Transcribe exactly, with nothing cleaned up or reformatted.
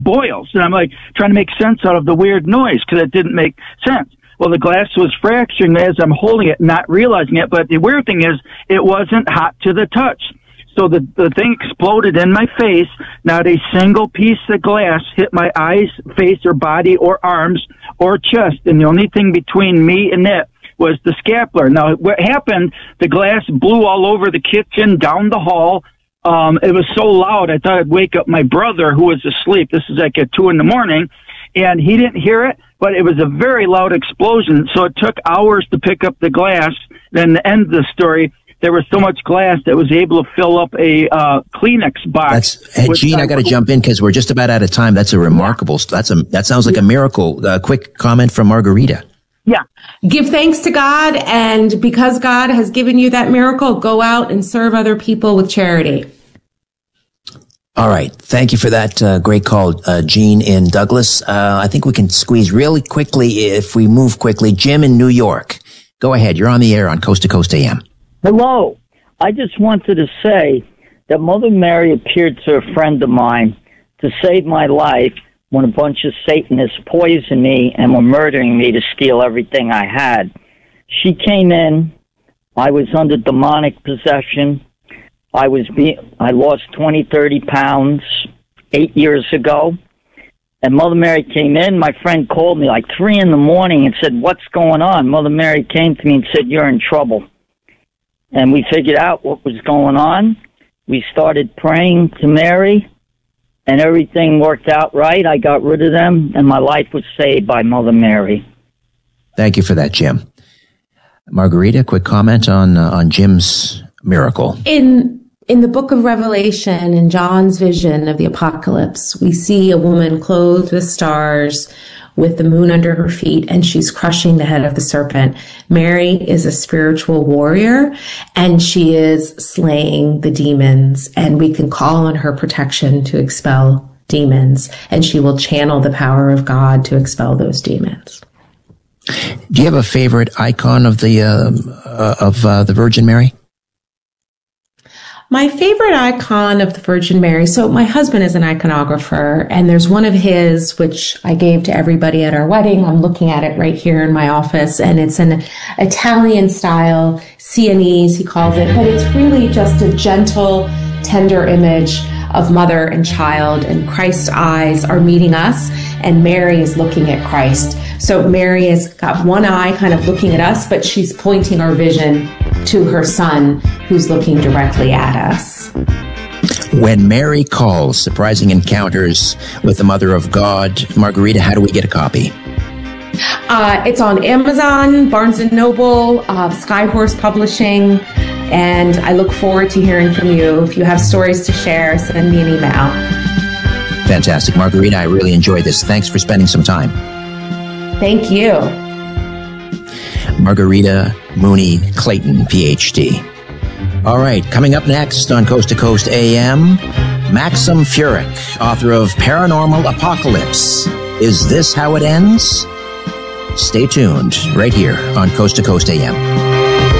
boils. And I'm like trying to make sense out of the weird noise because it didn't make sense. Well, the glass was fracturing as I'm holding it, not realizing it. But the weird thing is it wasn't hot to the touch. So the, the thing exploded in my face. Not a single piece of glass hit my eyes, face, or body, or arms, or chest. And the only thing between me and it was the scapular. Now, what happened, the glass blew all over the kitchen, down the hall. Um, it was so loud, I thought I'd wake up my brother, who was asleep. This is like at two in the morning. And he didn't hear it, but it was a very loud explosion. So it took hours to pick up the glass. Then the end of the story, there was so much glass that was able to fill up a uh, Kleenex box. That's, hey, Gene, I got to jump in because we're just about out of time. That's a remarkable. That's a that sounds like a miracle. Uh, quick comment from Margarita. Yeah. Give thanks to God, and because God has given you that miracle, go out and serve other people with charity. All right. Thank you for that uh, great call, uh, Gene in Douglas. Uh, I think we can squeeze really quickly if we move quickly. Jim in New York. Go ahead. You're on the air on Coast to Coast A M. Hello. I just wanted to say that Mother Mary appeared to a friend of mine to save my life when a bunch of Satanists poisoned me and were murdering me to steal everything I had. She came in. I was under demonic possession. I was be- I lost twenty, thirty pounds eight years ago. And Mother Mary came in. My friend called me like three in the morning and said, "What's going on?" Mother Mary came to me and said, "You're in trouble." And we figured out what was going on. We started praying to Mary, and everything worked out right. I got rid of them, and my life was saved by Mother Mary. Thank you for that, Jim. Margarita, quick comment on uh, on Jim's miracle. In in the book of Revelation, in John's vision of the apocalypse, we see a woman clothed with stars, with the moon under her feet, and she's crushing the head of the serpent. Mary is a spiritual warrior, and she is slaying the demons, and we can call on her protection to expel demons, and she will channel the power of God to expel those demons. Do you have a favorite icon of the uh, uh, of uh, the Virgin Mary? My favorite icon of the Virgin Mary, so my husband is an iconographer, and there's one of his which I gave to everybody at our wedding. I'm looking at it right here in my office, and it's an Italian style Sienese, he calls it, but it's really just a gentle, tender image of mother and child, and Christ's eyes are meeting us, and Mary is looking at Christ. So Mary has got one eye kind of looking at us, but she's pointing our vision to her son, who's looking directly at us. When Mary Calls, Surprising Encounters with the Mother of God. Margarita, how do we get a copy? Uh, it's on Amazon, Barnes and Noble, uh, Skyhorse Publishing, and I look forward to hearing from you. If you have stories to share, send me an email. Fantastic. Margarita, I really enjoyed this. Thanks for spending some time. Thank you. Margarita Mooney Clayton, P H D. All right, coming up next on Coast to Coast A M, Maxim Furyk, author of Paranormal Apocalypse. Is this how it ends? Stay tuned right here on Coast to Coast A M.